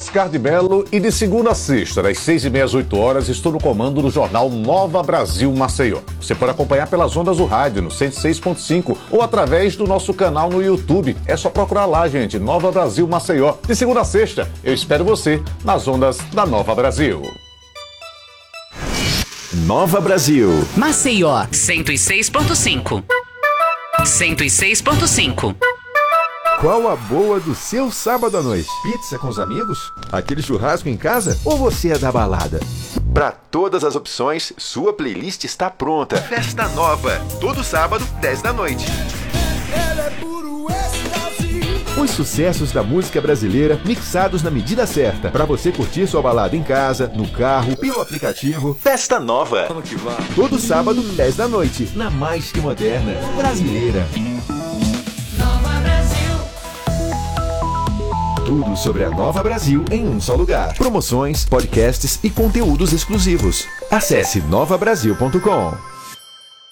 Oscar de Mello e de segunda a sexta, das 6h30 às 8h, estou no comando do jornal Nova Brasil Maceió. Você pode acompanhar pelas ondas do rádio no 106.5 ou através do nosso canal no YouTube. É só procurar lá, gente, Nova Brasil Maceió. De segunda a sexta, eu espero você nas ondas da Nova Brasil. Nova Brasil. Maceió 106.5. 106.5. Qual a boa do seu sábado à noite? Pizza com os amigos? Aquele churrasco em casa? Ou você é da balada? Para todas as opções, sua playlist está pronta. Festa Nova, todo sábado, 10 da noite. Os sucessos da música brasileira mixados na medida certa, para você curtir sua balada em casa, no carro, pelo aplicativo. Festa Nova. Todo sábado, 10 da noite, na mais que moderna brasileira. Tudo sobre a Nova Brasil em um só lugar. Promoções, podcasts e conteúdos exclusivos. Acesse novabrasil.com.